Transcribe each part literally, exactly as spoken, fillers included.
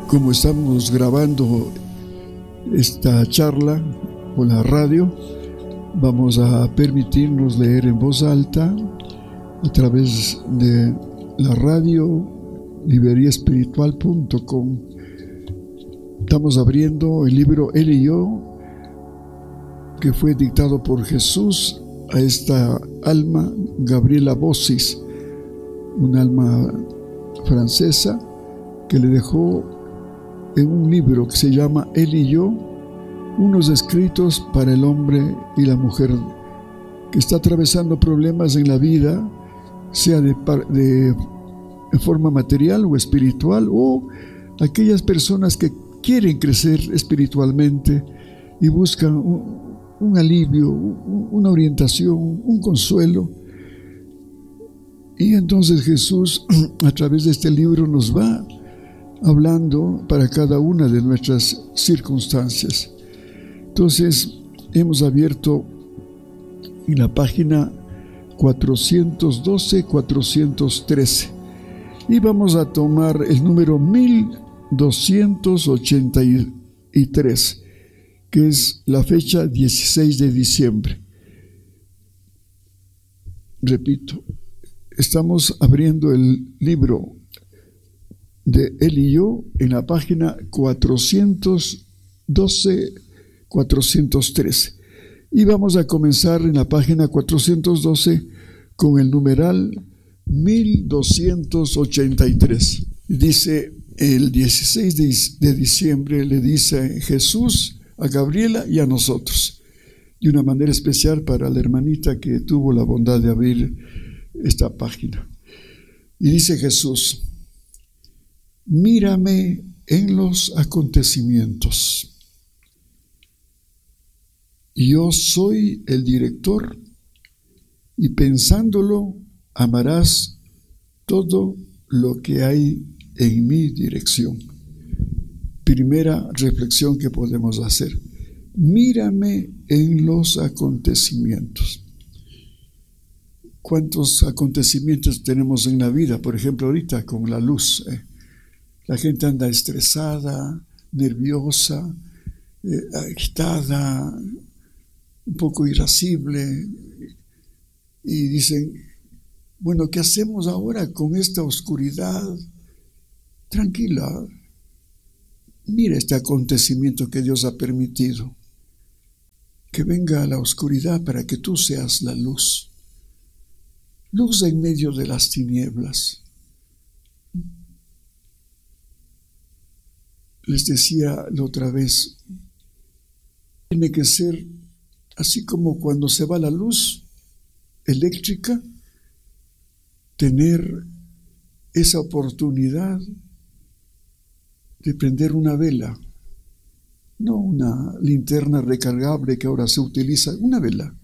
como estamos grabando esta charla con la radio, vamos a permitirnos leer en voz alta a través de la radio librería espiritual punto com. Estamos abriendo el libro Él y yo, que fue dictado por Jesús a esta alma, Gabriela Bossis, una alma francesa que le dejó en un libro que se llama Él y yo, unos escritos para el hombre y la mujer que está atravesando problemas en la vida, sea de, de, de forma material o espiritual, o aquellas personas que quieren crecer espiritualmente y buscan un, un alivio, un, una orientación, un consuelo. Y entonces Jesús, a través de este libro, nos va hablando para cada una de nuestras circunstancias. Entonces, hemos abierto en la página cuatrocientos doce, cuatrocientos trece y vamos a tomar el número mil doscientos ochenta y tres, que es la fecha dieciséis de diciembre. Repito, estamos abriendo el libro de Él y yo en la página cuatrocientos doce, cuatrocientos trece. Y vamos a comenzar en la página cuatrocientos doce con el numeral mil doscientos ochenta y tres. Dice, el dieciséis de diciembre le dice Jesús a Gabriela y a nosotros, de una manera especial para la hermanita que tuvo la bondad de abrir esta página. Y dice Jesús: mírame en los acontecimientos. Yo soy el director y pensándolo amarás todo lo que hay en mi dirección. Primera reflexión que podemos hacer: mírame en los acontecimientos. ¿Cuántos acontecimientos tenemos en la vida? Por ejemplo, ahorita con la luz, ¿eh? La gente anda estresada, nerviosa, eh, agitada, un poco irascible, y dicen, bueno, ¿qué hacemos ahora con esta oscuridad? Tranquila, mira este acontecimiento que Dios ha permitido, que venga a la oscuridad para que tú seas la luz, luz en medio de las tinieblas. Les decía la otra vez, tiene que ser así como cuando se va la luz eléctrica, tener esa oportunidad de prender una vela, no una linterna recargable que ahora se utiliza, una vela.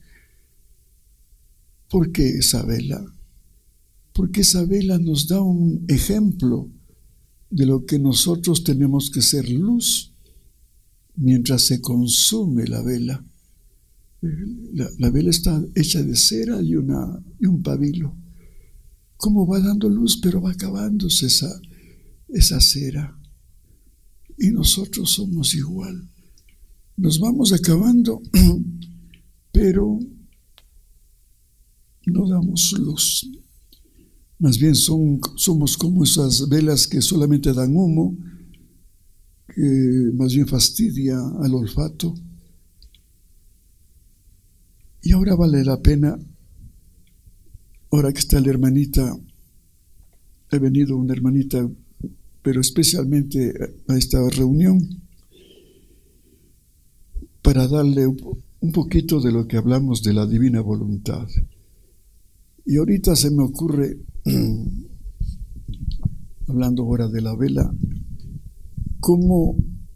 ¿Por qué esa vela? Porque esa vela nos da un ejemplo de lo que nosotros tenemos que ser luz mientras se consume la vela. La, la vela está hecha de cera y, una, y un pabilo. ¿Cómo va dando luz? Pero va acabándose esa, esa cera. Y nosotros somos igual. Nos vamos acabando, pero no damos luz. Más bien son, somos como esas velas que solamente dan humo, que más bien fastidia al olfato. Y ahora vale la pena, ahora que está la hermanita, he venido una hermanita, pero especialmente a esta reunión, para darle un poquito de lo que hablamos de la divina voluntad. Y ahorita se me ocurre, hablando ahora de la vela, cómo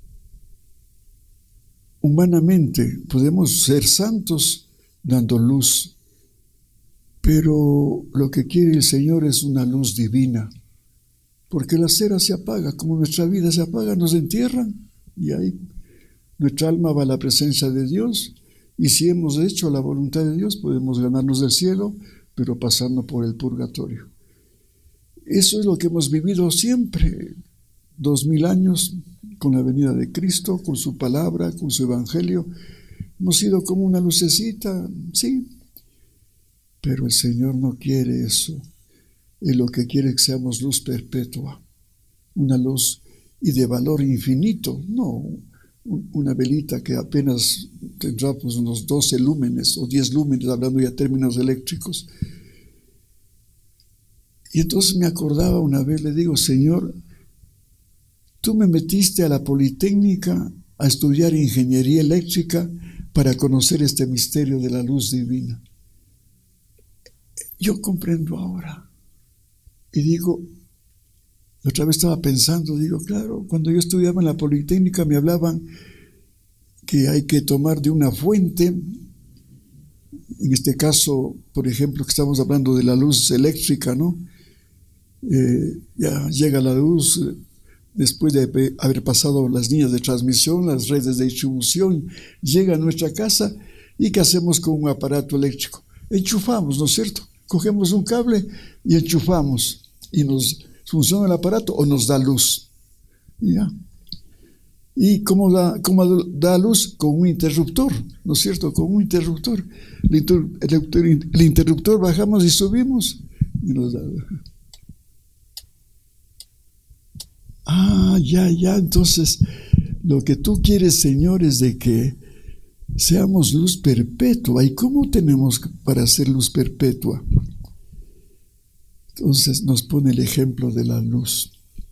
humanamente podemos ser santos dando luz, pero lo que quiere el Señor es una luz divina, porque la cera se apaga, como nuestra vida se apaga, nos entierran y ahí nuestra alma va a la presencia de Dios, y si hemos hecho la voluntad de Dios podemos ganarnos del cielo, pero pasando por el purgatorio. Eso es lo que hemos vivido siempre, dos mil años con la venida de Cristo, con su palabra, con su evangelio. Hemos sido como una lucecita, sí, pero el Señor no quiere eso. Él lo que quiere es que seamos luz perpetua, una luz y de valor infinito, no una velita que apenas tendrá pues unos doce lúmenes o diez lúmenes, hablando ya términos eléctricos. Y entonces me acordaba una vez, le digo, Señor, tú me metiste a la Politécnica a estudiar ingeniería eléctrica para conocer este misterio de la luz divina. Yo comprendo ahora. Y digo, otra vez estaba pensando, digo, claro, cuando yo estudiaba en la Politécnica me hablaban que hay que tomar de una fuente, en este caso, por ejemplo, que estamos hablando de la luz eléctrica, ¿no? Eh, ya llega la luz eh, después de haber pasado las líneas de transmisión, las redes de distribución, llega a nuestra casa y ¿qué hacemos con un aparato eléctrico? Enchufamos, ¿no es cierto? Cogemos un cable y enchufamos y nos funciona el aparato o nos da luz. ¿Ya? ¿Y cómo da, cómo da luz? Con un interruptor, ¿no es cierto? Con un interruptor. El, inter, el, el interruptor bajamos y subimos y nos da. Ah, ya, ya, entonces lo que tú quieres, Señor, es de que seamos luz perpetua. ¿Y cómo tenemos para hacer luz perpetua? Entonces nos pone el ejemplo de la luz.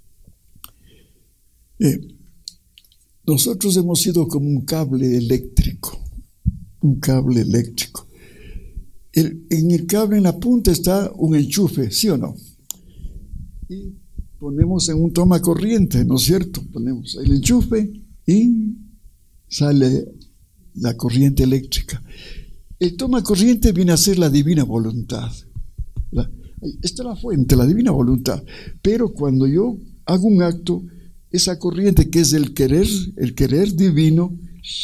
Eh, nosotros hemos sido como un cable eléctrico, un cable eléctrico. El, en el cable, en la punta, está un enchufe, ¿sí o no? Y ponemos en un toma corriente, ¿no es cierto? Ponemos el enchufe y sale la corriente eléctrica. El toma corriente viene a ser la divina voluntad. La, esta es la fuente, la divina voluntad. Pero cuando yo hago un acto, esa corriente que es el querer, el querer divino,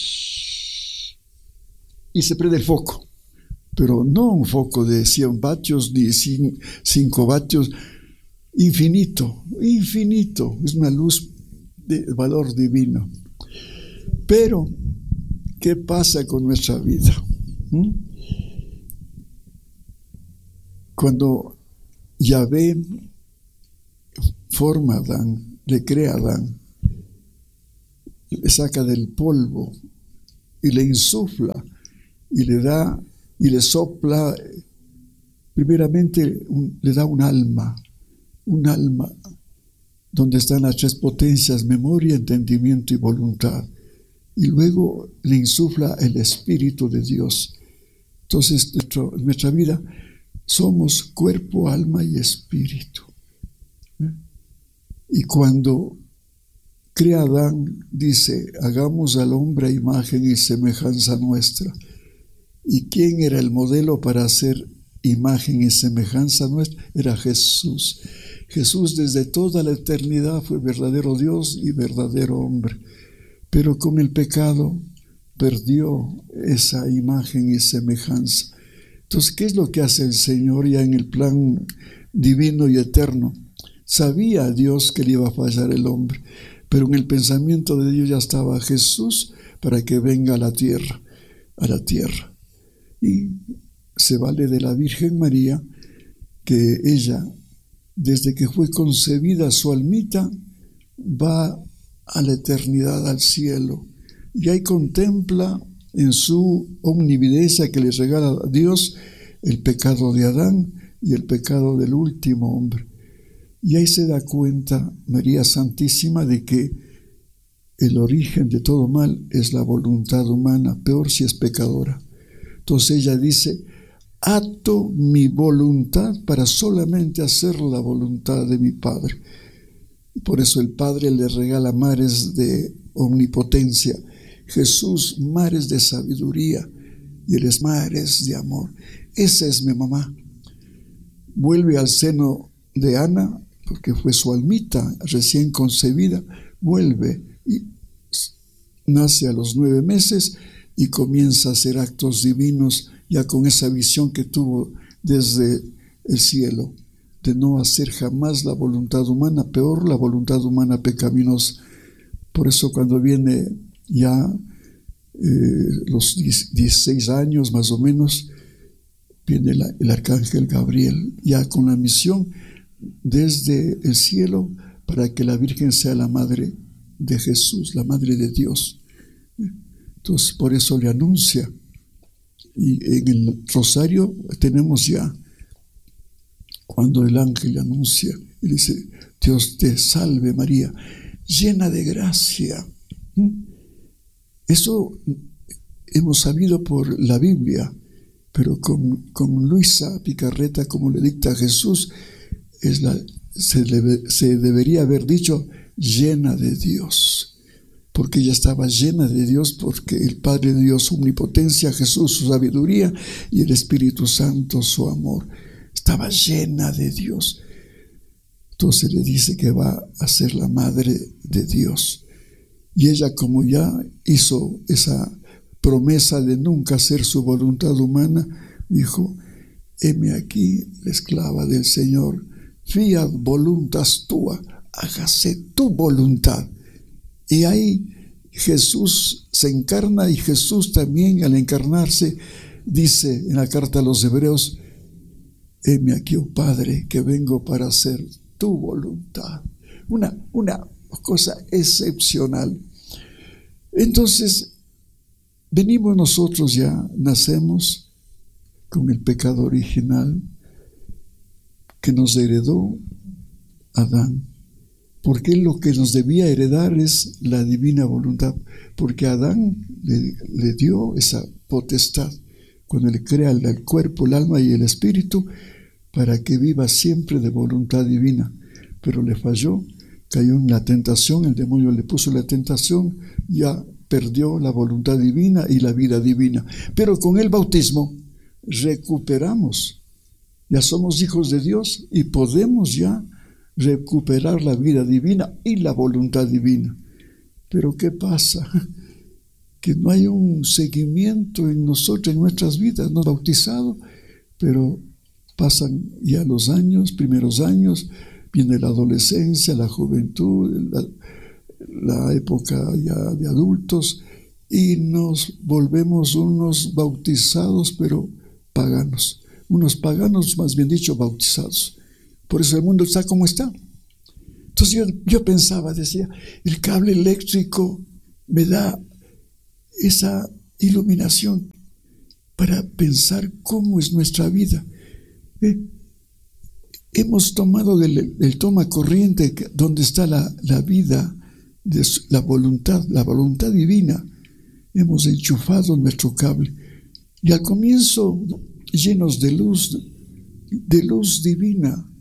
y se prende el foco. Pero no un foco de cien vatios ni cinco vatios, infinito, infinito. Es una luz de valor divino. Pero, ¿qué pasa con nuestra vida? ¿Mm? Cuando Yahvé forma a Adán, le crea a Adán, le saca del polvo y le insufla y le da y le sopla, primeramente un, le da un alma, un alma donde están las tres potencias, memoria, entendimiento y voluntad. Y luego le insufla el Espíritu de Dios. Entonces, nuestro, en nuestra vida somos cuerpo, alma y espíritu. ¿Eh? Y cuando crea a Adán, dice, hagamos al hombre a imagen y semejanza nuestra. ¿Y quién era el modelo para hacer imagen y semejanza nuestra? Era Jesús. Jesús desde toda la eternidad fue verdadero Dios y verdadero hombre. Pero con el pecado perdió esa imagen y semejanza. Entonces, ¿qué es lo que hace el Señor ya en el plan divino y eterno? Sabía Dios que le iba a fallar el hombre, pero en el pensamiento de Dios ya estaba Jesús para que venga a la tierra, a la tierra. Y se vale de la Virgen María, que ella, desde que fue concebida, su almita va a la eternidad, al cielo, y ahí contempla en su omnividencia que le regala a Dios el pecado de Adán y el pecado del último hombre. Y ahí se da cuenta María Santísima de que el origen de todo mal es la voluntad humana, peor si es pecadora. Entonces ella dice, ato mi voluntad para solamente hacer la voluntad de mi Padre. Por eso el Padre le regala mares de omnipotencia, Jesús mares de sabiduría y él es mares de amor. Esa es mi mamá. Vuelve al seno de Ana, porque fue su almita recién concebida, vuelve y nace a los nueve meses y comienza a hacer actos divinos ya con esa visión que tuvo desde el cielo, de no hacer jamás la voluntad humana, peor la voluntad humana pecaminosa. Por eso cuando viene ya eh, los dieciséis años más o menos, viene la, el arcángel Gabriel, ya con la misión desde el cielo para que la Virgen sea la madre de Jesús, la madre de Dios. Entonces por eso le anuncia. Y en el rosario tenemos ya cuando el ángel le anuncia y dice: Dios te salve María, llena de gracia. Eso hemos sabido por la Biblia, pero con, con Luisa Picarreta, como le dicta Jesús, es la, se, le, se debería haber dicho llena de Dios, porque ella estaba llena de Dios, porque el Padre de Dios, su omnipotencia, Jesús, su sabiduría, y el Espíritu Santo, su amor, estaba llena de Dios. Entonces le dice que va a ser la madre de Dios. Y ella, como ya hizo esa promesa de nunca hacer su voluntad humana, dijo: heme aquí, la esclava del Señor, fiat voluntas tua, hágase tu voluntad. Y ahí Jesús se encarna, y Jesús también, al encarnarse, dice en la carta a los Hebreos: heme aquí, oh Padre, que vengo para hacer tu voluntad. Una, una cosa excepcional. Entonces, venimos nosotros ya, nacemos con el pecado original que nos heredó Adán, porque lo que nos debía heredar es la divina voluntad, porque Adán le, le dio esa potestad cuando le crea el, el cuerpo, el alma y el espíritu, para que viva siempre de voluntad divina. Pero le falló, cayó en la tentación, el demonio le puso la tentación, ya perdió la voluntad divina y la vida divina. Pero con el bautismo recuperamos, ya somos hijos de Dios y podemos ya recuperar la vida divina y la voluntad divina. Pero ¿qué pasa? Que no hay un seguimiento en nosotros, en nuestras vidas. Nos bautizados, pero pasan ya los años, primeros años, viene la adolescencia, la juventud, la, la época ya de adultos, y nos volvemos unos bautizados, pero paganos, unos paganos, más bien dicho, bautizados. Por eso el mundo está como está. Entonces yo, yo pensaba, decía, el cable eléctrico me da esa iluminación para pensar cómo es nuestra vida. Eh, hemos tomado del, del toma corriente donde está la, la vida, de la voluntad, la voluntad divina. Hemos enchufado nuestro cable y al comienzo llenos de luz, de luz divina,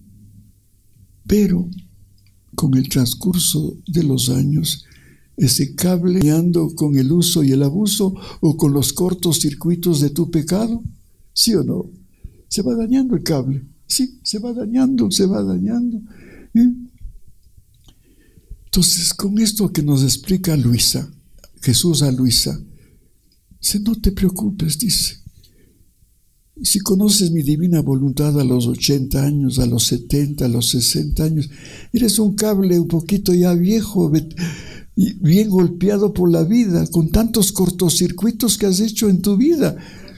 pero con el transcurso de los años, ese cable, guiando con el uso y el abuso o con los cortos circuitos de tu pecado, ¿sí o no? Se va dañando el cable, sí, se va dañando, se va dañando. ¿eh? Entonces, con esto que nos explica Luisa, Jesús a Luisa, dice: no te preocupes, dice. Si conoces mi divina voluntad a los ochenta años, a los setenta, a los sesenta años, eres un cable un poquito ya viejo, bien golpeado por la vida, con tantos cortocircuitos que has hecho en tu vida.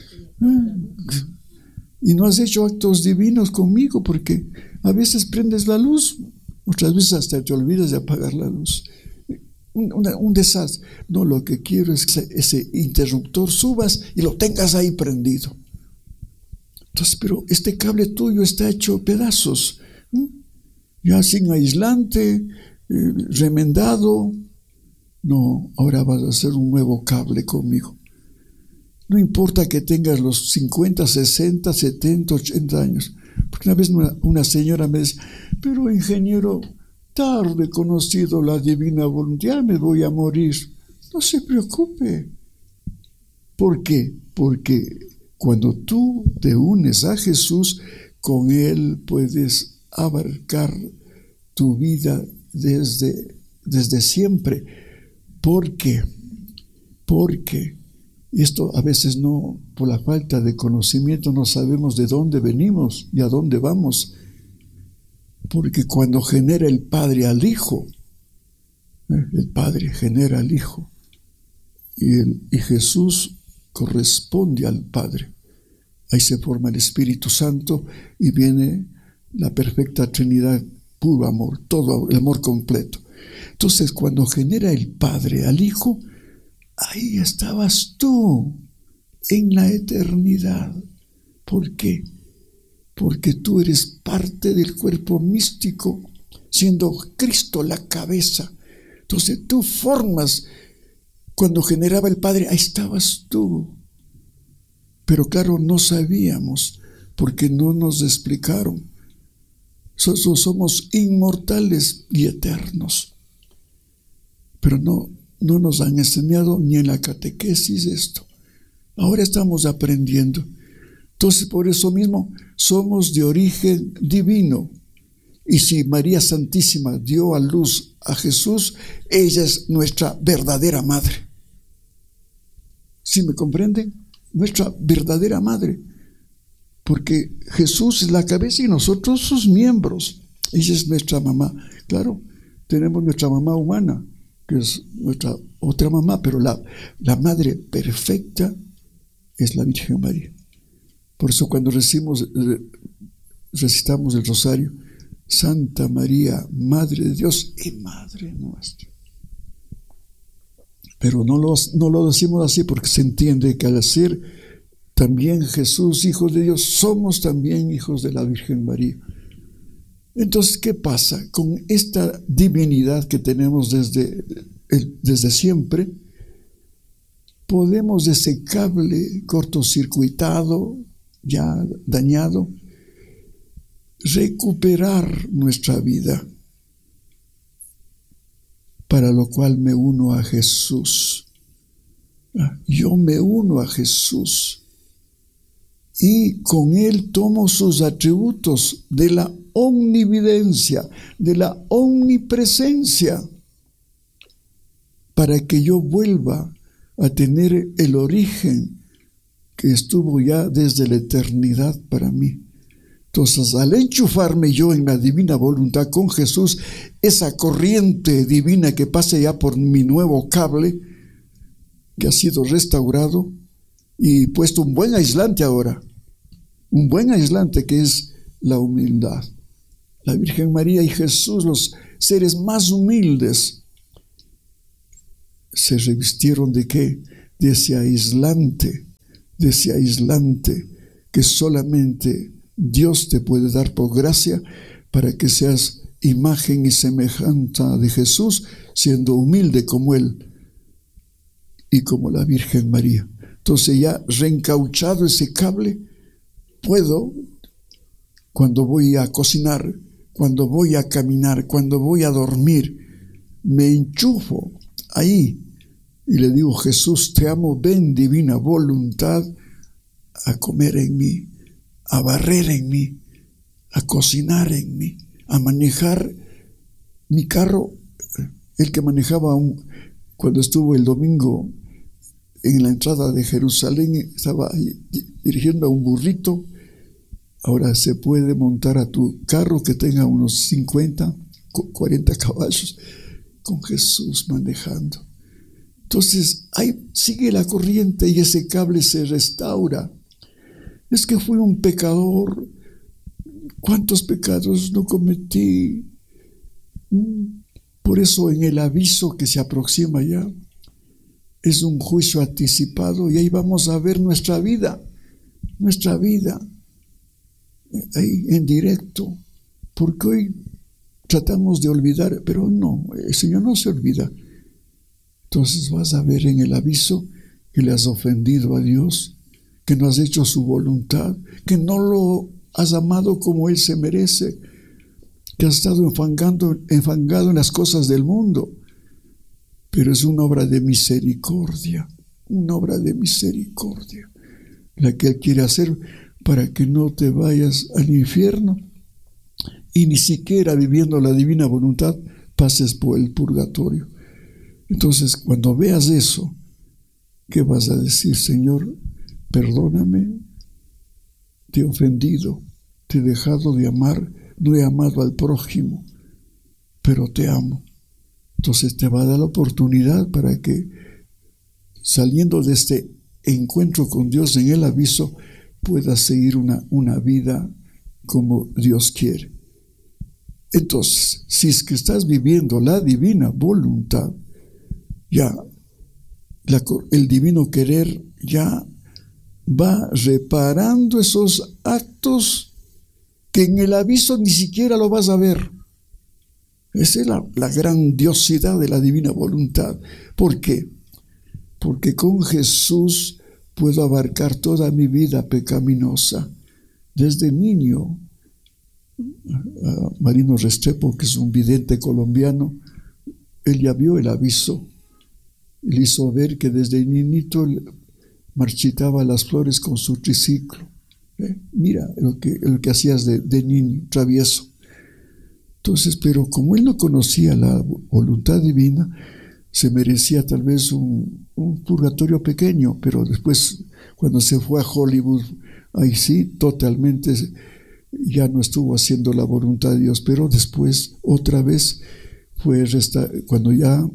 Y no has hecho actos divinos conmigo, porque a veces prendes la luz, otras veces hasta te olvidas de apagar la luz. Un, una, un desastre. No, lo que quiero es que ese, ese interruptor subas y lo tengas ahí prendido. Entonces, pero este cable tuyo está hecho pedazos, ¿eh? ya sin aislante, eh, remendado. No, ahora vas a hacer un nuevo cable conmigo. No importa que tengas los cincuenta, sesenta, setenta, ochenta años. Porque una vez una, una señora me dice: pero ingeniero, tarde he conocido la divina voluntad, me voy a morir. No se preocupe. ¿Por qué? Porque cuando tú te unes a Jesús, con Él puedes abarcar tu vida desde, desde siempre. ¿Por qué? Porque esto a veces no, por la falta de conocimiento, no sabemos de dónde venimos y a dónde vamos. Porque cuando genera el Padre al Hijo, ¿eh? el Padre genera al Hijo, y, el, y Jesús corresponde al Padre. Ahí se forma el Espíritu Santo y viene la perfecta Trinidad, puro amor, todo el amor completo. Entonces, cuando genera el Padre al Hijo, ahí estabas tú en la eternidad. ¿Por qué? Porque tú eres parte del cuerpo místico, siendo Cristo la cabeza. Entonces tú formas, cuando generaba el Padre, ahí estabas tú. Pero claro, no sabíamos, porque no nos explicaron. Nosotros somos inmortales y eternos. Pero no, no nos han enseñado ni en la catequesis esto. Ahora estamos aprendiendo. Entonces, por eso mismo, somos de origen divino. Y si María Santísima dio a luz a Jesús, ella es nuestra verdadera madre. ¿Sí me comprenden? Nuestra verdadera madre. Porque Jesús es la cabeza y nosotros sus miembros. Ella es nuestra mamá. Claro, tenemos nuestra mamá humana, que es nuestra otra mamá, pero la, la madre perfecta es la Virgen María. Por eso cuando recitamos, recitamos el rosario, Santa María, Madre de Dios y Madre nuestra. Pero no lo, no lo decimos así porque se entiende que al ser también Jesús, Hijo de Dios, somos también hijos de la Virgen María. Entonces, ¿qué pasa? Con esta divinidad que tenemos desde, desde siempre, podemos ese cable cortocircuitado, ya dañado, recuperar nuestra vida, para lo cual me uno a Jesús. Yo me uno a Jesús y con Él tomo sus atributos de la omnividencia, de la omnipresencia, para que yo vuelva a tener el origen que estuvo ya desde la eternidad para mí. Entonces, al enchufarme yo en la divina voluntad con Jesús, esa corriente divina que pasa ya por mi nuevo cable, que ha sido restaurado y puesto un buen aislante ahora, un buen aislante que es la humildad. La Virgen María y Jesús, los seres más humildes, se revistieron de qué? De ese aislante, de ese aislante que solamente Dios te puede dar por gracia para que seas imagen y semejanza de Jesús, siendo humilde como Él y como la Virgen María. Entonces, ya reencauchado ese cable, puedo, cuando voy a cocinar, cuando voy a caminar, cuando voy a dormir, me enchufo ahí y le digo: Jesús, te amo, ven divina voluntad a comer en mí, a barrer en mí, a cocinar en mí, a manejar mi carro. El que manejaba un, cuando estuvo el domingo en la entrada de Jerusalén, estaba dirigiendo a un burrito. Ahora se puede montar a tu carro que tenga unos cincuenta, cuarenta caballos, con Jesús manejando. Entonces, ahí sigue la corriente y ese cable se restaura. Es que fui un pecador. ¿Cuántos pecados no cometí? Por eso en el aviso que se aproxima ya, es un juicio anticipado y ahí vamos a ver nuestra vida, nuestra vida, ahí en directo. Porque hoy tratamos de olvidar, pero no, el Señor no se olvida. Entonces vas a ver en el aviso que le has ofendido a Dios, que no has hecho su voluntad, que no lo has amado como Él se merece, que has estado enfangando, enfangado en las cosas del mundo. Pero es una obra de misericordia, una obra de misericordia, la que Él quiere hacer para que no te vayas al infierno y ni siquiera viviendo la divina voluntad pases por el purgatorio. Entonces, cuando veas eso, ¿qué vas a decir? Señor, perdóname, te he ofendido, te he dejado de amar no he amado al prójimo, pero te amo. Entonces te va a dar la oportunidad para que, saliendo de este encuentro con Dios en el aviso, puedas seguir una, una vida como Dios quiere. Entonces, si es que estás viviendo la divina voluntad, ya la, el divino querer ya va reparando esos actos que en el aviso ni siquiera lo vas a ver. Esa es la, la grandiosidad de la divina voluntad. ¿Por qué? Porque con Jesús puedo abarcar toda mi vida pecaminosa. Desde niño, uh, Marino Restrepo, que es un vidente colombiano, él ya vio el aviso. Le hizo ver que desde niñito marchitaba las flores con su triciclo. ¿Eh? Mira lo que, lo que hacías de, de niño, travieso. Entonces, pero como él no conocía la voluntad divina, se merecía tal vez un, un purgatorio pequeño, pero después, cuando se fue a Hollywood, ahí sí, totalmente ya no estuvo haciendo la voluntad de Dios, pero después, otra vez, fue resta- cuando ya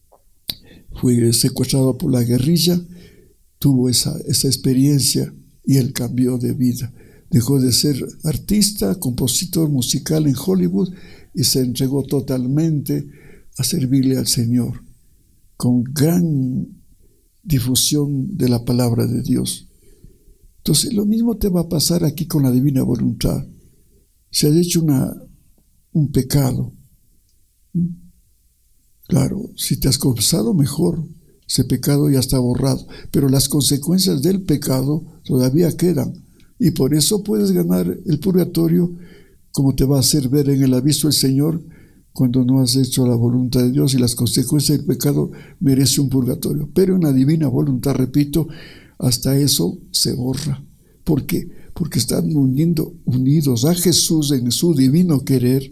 fue secuestrado por la guerrilla, tuvo esa, esa experiencia y él cambió de vida. Dejó de ser artista, compositor musical en Hollywood y se entregó totalmente a servirle al Señor, con gran difusión de la palabra de Dios. Entonces, lo mismo te va a pasar aquí con la divina voluntad. Si has hecho una, un pecado, ¿sí? Claro, si te has confesado, mejor, ese pecado ya está borrado, pero las consecuencias del pecado todavía quedan, y por eso puedes ganar el purgatorio, como te va a hacer ver en el aviso el Señor, cuando no has hecho la voluntad de Dios, y las consecuencias del pecado merece un purgatorio. Pero en la divina voluntad, repito, hasta eso se borra. ¿Por qué? Porque están uniendo, unidos a Jesús en su divino querer.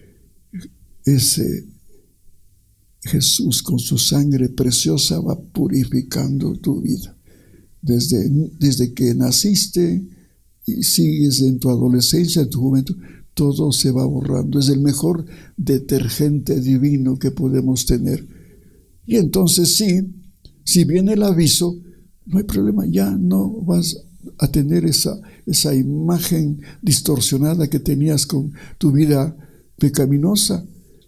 Ese Jesús con su sangre preciosa va purificando tu vida. Desde, desde que naciste y sigues en tu adolescencia, en tu juventud, todo se va borrando. Es el mejor detergente divino que podemos tener. Y entonces sí, si viene el aviso, no hay problema, ya no vas a tener esa, esa imagen distorsionada que tenías con tu vida pecaminosa.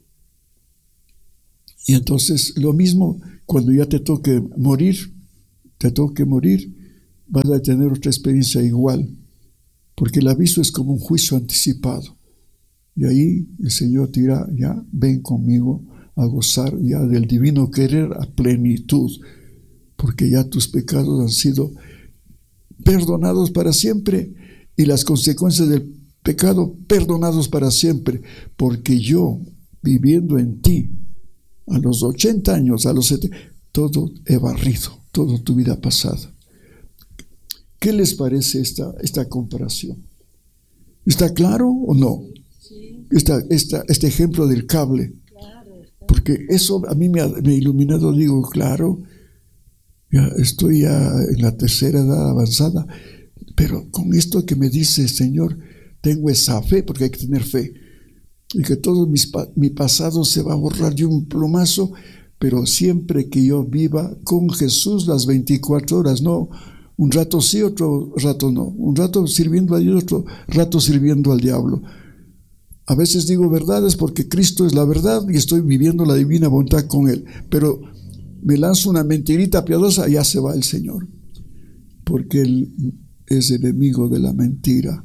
Y entonces lo mismo, cuando ya te toque morir, te toque morir, vas a tener otra experiencia igual, porque el aviso es como un juicio anticipado. Y ahí el Señor te dirá, ya ven conmigo a gozar ya del divino querer a plenitud, porque ya tus pecados han sido perdonados para siempre y las consecuencias del pecado perdonados para siempre, porque yo, viviendo en ti, a los ochenta años, a los setenta, todo he barrido, toda tu vida pasada. ¿Qué les parece esta, esta comparación? ¿Está claro o no? Sí. Esta, esta, este ejemplo del cable. Claro, está. Porque eso a mí me ha, me ha iluminado, digo, claro, ya estoy ya en la tercera edad avanzada, pero con esto que me dice el Señor, tengo esa fe, porque hay que tener fe, y que todo mis, mi pasado se va a borrar de un plumazo, pero siempre que yo viva con Jesús las veinticuatro horas, no un rato sí, otro rato no, un rato sirviendo a Dios, otro rato sirviendo al diablo. A veces digo verdades porque Cristo es la verdad y estoy viviendo la divina voluntad con Él, pero me lanzo una mentirita piadosa, ya se va el Señor, porque Él es enemigo de la mentira.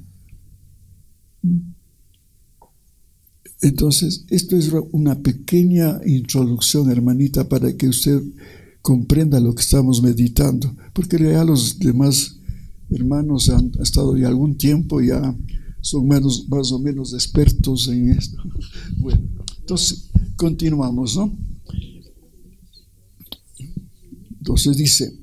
Entonces, esto es una pequeña introducción, hermanita, para que usted comprenda lo que estamos meditando, porque ya los demás hermanos han estado ya algún tiempo, ya son menos, más o menos expertos en esto. Bueno, entonces continuamos, ¿no? Entonces dice,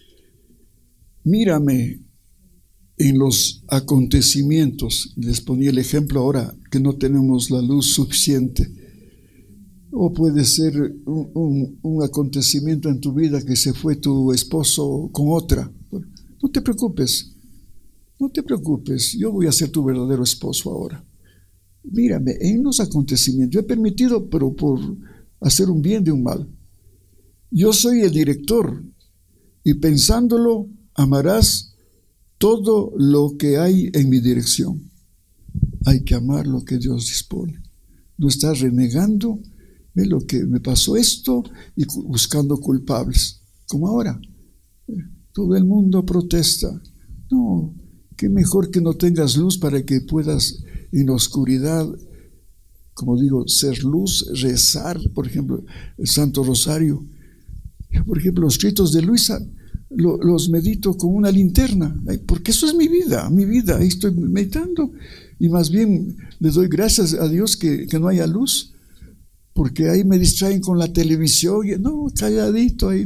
mírame en los acontecimientos. Les ponía el ejemplo ahora que no tenemos la luz suficiente. O puede ser un, un, un acontecimiento en tu vida que se fue tu esposo con otra. Bueno, no te preocupes, no te preocupes, yo voy a ser tu verdadero esposo ahora. Mírame, en unos acontecimientos, yo he permitido, pero por hacer un bien de un mal. Yo soy el director, y pensándolo, amarás todo lo que hay en mi dirección. Hay que amar lo que Dios dispone. No estar renegando, ve lo que me pasó esto, y buscando culpables, como ahora. Todo el mundo protesta. No, qué mejor que no tengas luz para que puedas en la oscuridad, como digo, ser luz, rezar, por ejemplo, el Santo Rosario. Yo, por ejemplo, los ritos de Luisa lo, los medito con una linterna, porque eso es mi vida, mi vida, ahí estoy meditando, y más bien le doy gracias a Dios que, que no haya luz, porque ahí me distraen con la televisión, y no, calladito ahí.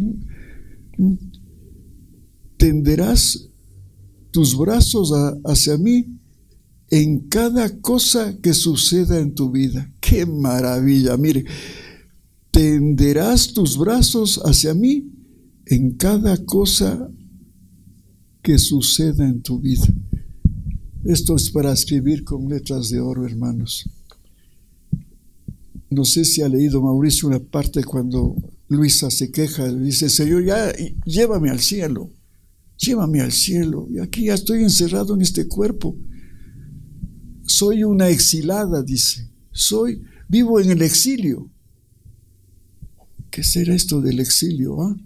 Tenderás tus brazos a, hacia mí en cada cosa que suceda en tu vida. ¡Qué maravilla! Mire, tenderás tus brazos hacia mí en cada cosa que suceda en tu vida. Esto es para escribir con letras de oro, hermanos. No sé si ha leído Mauricio una parte cuando Luisa se queja, dice: Señor, ya llévame al cielo, llévame al cielo, y aquí ya estoy encerrado en este cuerpo. Soy una exilada, dice, soy, vivo en el exilio. ¿Qué será esto del exilio? ¿Ah?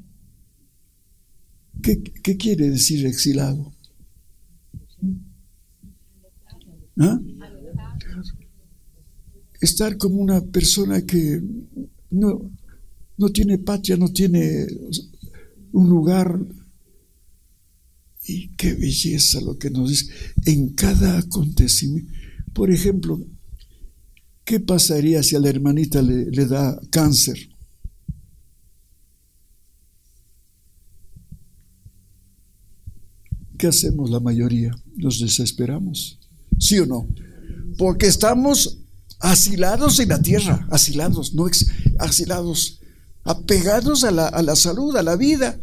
¿Qué, qué quiere decir exilado? ¿Ah? Estar como una persona que no, no tiene patria, no tiene un lugar. Y qué belleza lo que nos dice en cada acontecimiento. Por ejemplo, ¿qué pasaría si a la hermanita le, le da cáncer? ¿Qué hacemos la mayoría? Nos desesperamos, ¿sí o no? Porque estamos asilados en la tierra, asilados, no ex, asilados, apegados a la, a la salud, a la vida.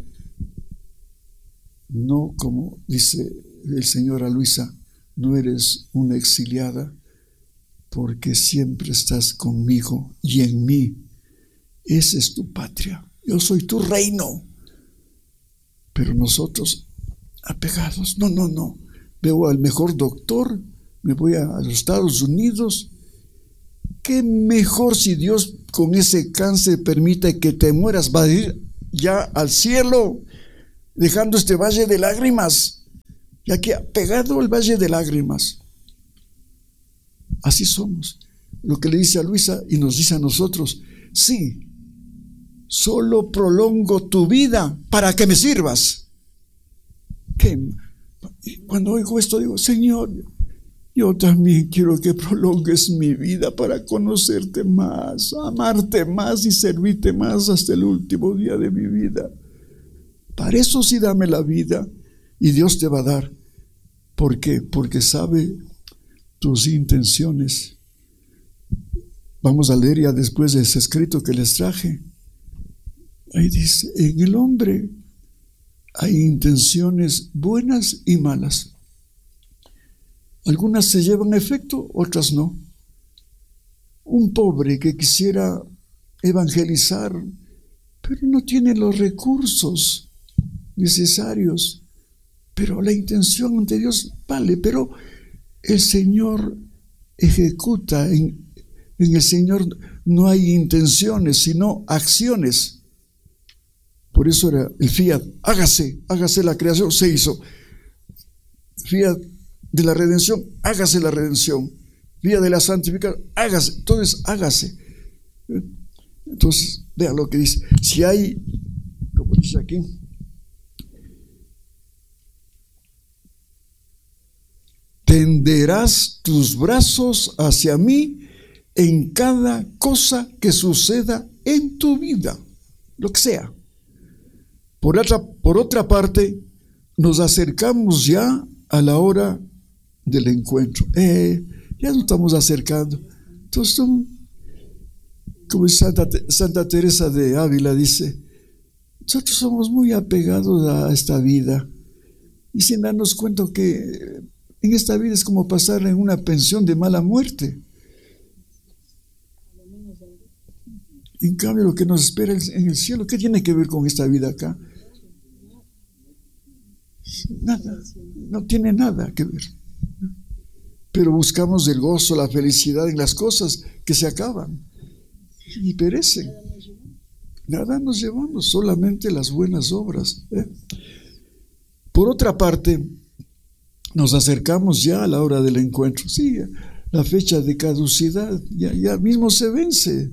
No, como dice el Señor a Luisa, no eres una exiliada, porque siempre estás conmigo y en mí. Esa es tu patria, yo soy tu reino. Pero nosotros apegados, no, no, no, veo al mejor doctor, me voy a, a los Estados Unidos. Qué mejor si Dios con ese cáncer permite que te mueras, va a ir ya al cielo, dejando este valle de lágrimas, ya que pegado al valle de lágrimas. Así somos. Lo que le dice a Luisa y nos dice a nosotros: sí, solo prolongo tu vida para que me sirvas. ¿Qué? Cuando oigo esto digo: Señor, yo también quiero que prolongues mi vida para conocerte más, amarte más y servirte más hasta el último día de mi vida. Para eso sí dame la vida, y Dios te va a dar. ¿Por qué? Porque sabe tus intenciones. Vamos a leer ya después de ese escrito que les traje. Ahí dice: en el hombre hay intenciones buenas y malas. Algunas se llevan a efecto, otras no. Un pobre que quisiera evangelizar, pero no tiene los recursos necesarios, pero la intención ante Dios vale, pero el Señor ejecuta, en, en el Señor no hay intenciones, sino acciones. Por eso era el fiat: hágase, hágase la creación, se hizo. Fiat de la redención, hágase la redención. Fiat de la santificación, hágase, entonces hágase. Entonces, vean lo que dice. Si hay, como dice aquí, tenderás tus brazos hacia mí en cada cosa que suceda en tu vida, lo que sea. Por otra, por otra parte, nos acercamos ya a la hora del encuentro. Eh, ya nos estamos acercando. Entonces, como Santa, Santa Teresa de Ávila dice, nosotros somos muy apegados a esta vida y sin darnos cuenta que en esta vida es como pasar en una pensión de mala muerte. En cambio, lo que nos espera en el cielo, ¿qué tiene que ver con esta vida acá? Nada, no tiene nada que ver. Pero buscamos el gozo, la felicidad en las cosas que se acaban y perecen. Nada nos llevamos, solamente las buenas obras, ¿eh? Por otra parte, nos acercamos ya a la hora del encuentro. Sí, la fecha de caducidad ya, ya mismo se vence.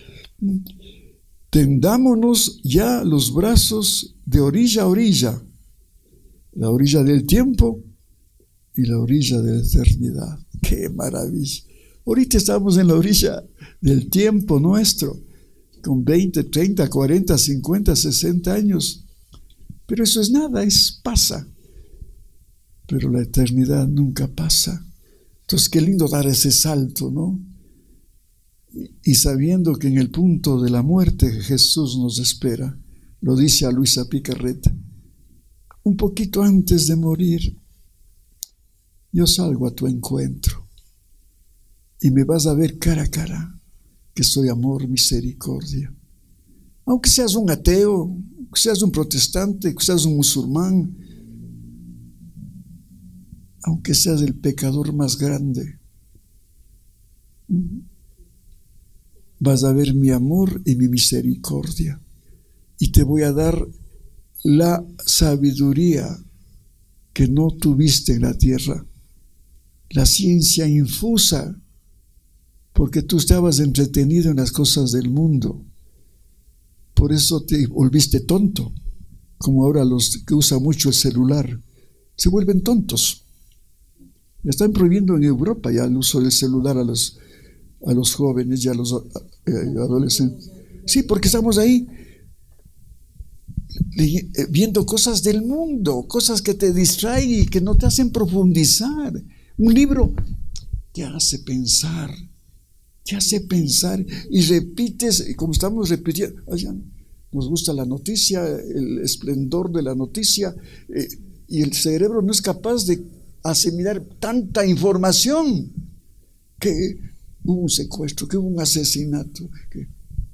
Tendámonos ya los brazos de orilla a orilla, la orilla del tiempo y la orilla de la eternidad. ¡Qué maravilla! Ahorita estamos en la orilla del tiempo nuestro, con veinte, treinta, cuarenta, cincuenta, sesenta años. Pero eso es nada, es pasa. Pero la eternidad nunca pasa. Entonces, qué lindo dar ese salto, ¿no? Y sabiendo que en el punto de la muerte Jesús nos espera. Lo dice a Luisa Picarreta. Un poquito antes de morir, yo salgo a tu encuentro y me vas a ver cara a cara que soy amor, misericordia. Aunque seas un ateo, aunque seas un protestante, aunque seas un musulmán, aunque seas el pecador más grande, vas a ver mi amor y mi misericordia, y te voy a dar la sabiduría que no tuviste en la tierra, la ciencia infusa, porque tú estabas entretenido en las cosas del mundo. Por eso te volviste tonto, como ahora los que usan mucho el celular, se vuelven tontos. Ya están prohibiendo en Europa ya el uso del celular a los, a los jóvenes y a los eh, adolescentes. Sí, porque estamos ahí viendo cosas del mundo, cosas que te distraen y que no te hacen profundizar. Un libro te hace pensar, te hace pensar y repites, y como estamos repitiendo, nos gusta la noticia, el esplendor de la noticia, eh, y el cerebro no es capaz de asimilar tanta información, que hubo un secuestro, que hubo un asesinato. Que...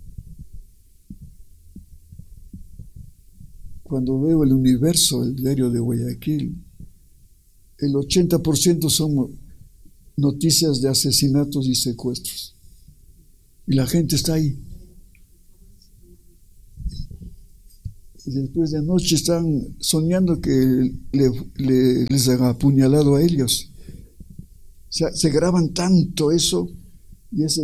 Cuando veo El Universo, el diario de Guayaquil, el ochenta por ciento son noticias de asesinatos y secuestros. Y la gente está ahí. Y después de anoche están soñando que le, le, les han apuñalado a ellos. O sea, se graban tanto eso y ese